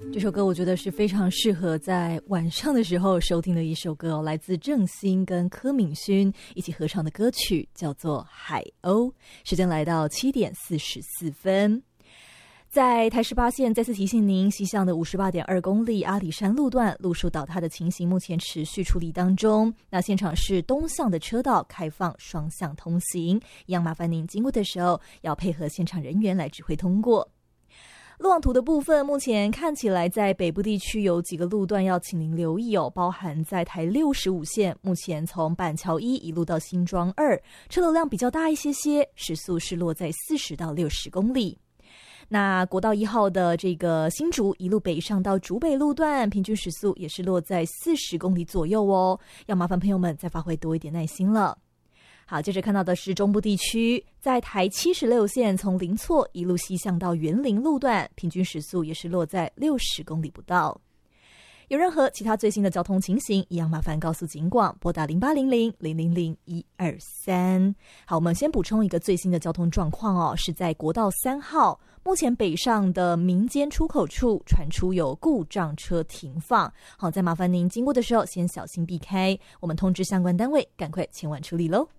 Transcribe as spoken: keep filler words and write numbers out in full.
这首歌我觉得是非常适合在晚上的时候收听的一首歌哦，来自郑兴跟柯敏勋一起合唱的歌曲，叫做《海鸥》。时间来到七点四十四分。在台十八线再次提醒您，西向的五十八点二公里阿里山路段路树倒塌的情形目前持续处理当中。那现场是东向的车道开放双向通行，一样麻烦您经过的时候要配合现场人员来指挥通过。路网图的部分，目前看起来在北部地区有几个路段要请您留意哦，包含在台六十五线，目前从板桥一一路到新庄二，车流量比较大一些些，时速是落在四十到六十公里。那国道一号的这个新竹一路北上到竹北路段，平均时速也是落在四十公里左右哦，要麻烦朋友们再发挥多一点耐心了。好，接着看到的是中部地区，在台七十六线从林厝一路西向到园林路段，平均时速也是落在六十公里不到。有任何其他最新的交通情形，一样麻烦告诉警广，拨打零八零零零零零一二三。好，我们先补充一个最新的交通状况哦，是在国道三号，目前北上的民间出口处传出有故障车停放。好，再麻烦您经过的时候先小心避开，我们通知相关单位赶快前往处理咯。